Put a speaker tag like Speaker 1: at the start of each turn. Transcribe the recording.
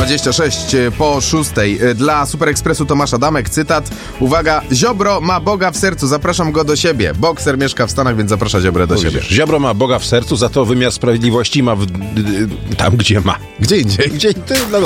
Speaker 1: 26 po 6. Dla Super Expressu Tomasz Adamek, cytat. Uwaga, Ziobro ma Boga w sercu, zapraszam go do siebie. Bokser mieszka w Stanach, więc zaprasza Ziobrę do siebie.
Speaker 2: Ziobro ma Boga w sercu, za to wymiar sprawiedliwości ma tam, gdzie ma.
Speaker 1: Gdzie indziej?
Speaker 2: No